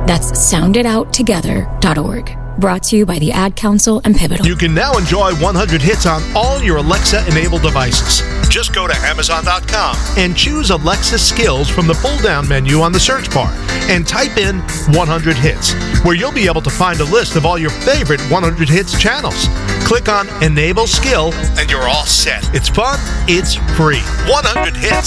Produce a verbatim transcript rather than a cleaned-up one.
That's sound it out together dot org. Brought to you by the Ad Council and Pivotal. You can now enjoy one hundred hits on all your Alexa-enabled devices. Just go to amazon dot com and choose Alexa Skills from the pull-down menu on the search bar and type in one hundred hits, where you'll be able to find a list of all your favorite one hundred hits channels. Click on Enable Skill, and you're all set. It's fun, it's free. one hundred hits.